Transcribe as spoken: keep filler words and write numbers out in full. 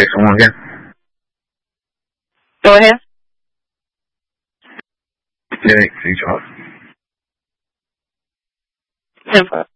Say someone again. Go ahead. Yeah, can you talk? ten four.